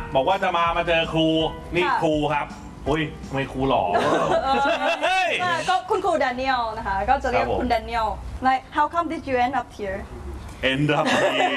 บอกว่าจะมาเจอครูนี่ครูครับอุ้ยทำไมครูหล่อก็คุณครูแดเนียลนะคะก็จะเรียกคุณแดเนียล like how come did you end up here end up here